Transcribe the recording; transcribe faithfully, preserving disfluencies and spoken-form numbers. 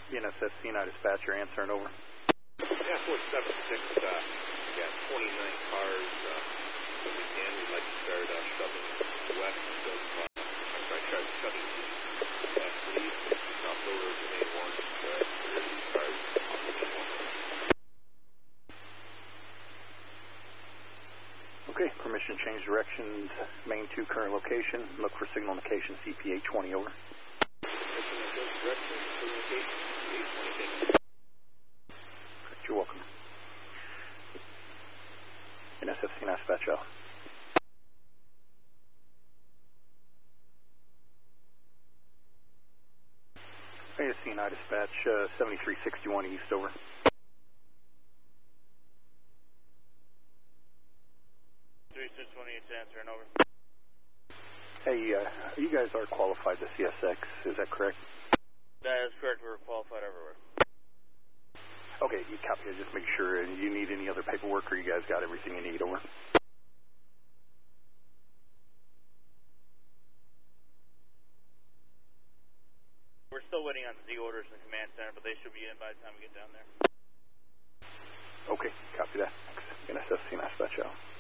N S S C nine dispatcher answering over. Yeah, four seven six, uh, we got twenty-nine cars, uh, if we can, we'd like to start uh, shoving west of, uh, I'm sorry, start shoving west of east, cross over to main one, uh, clear these cars off of main one. Okay, permission change directions, main two current location, look for signal indication C P eight twenty over. Permission change directions, signal indication C P eight twenty, thank you. You're welcome. N S S C nine dispatch out. N S S C nine dispatch, uh, seventy-three sixty-one east over. three six one east answering over. Hey, uh, you guys are qualified to C S X, is that correct? That is correct. We're qualified everywhere. Okay, you copy it. Just make sure. And you need any other paperwork, or you guys got everything you need over? We're still waiting on Z orders in the command center, but they should be in by the time we get down there. Okay, copy that. Thanks. N S S C nine dispatch out.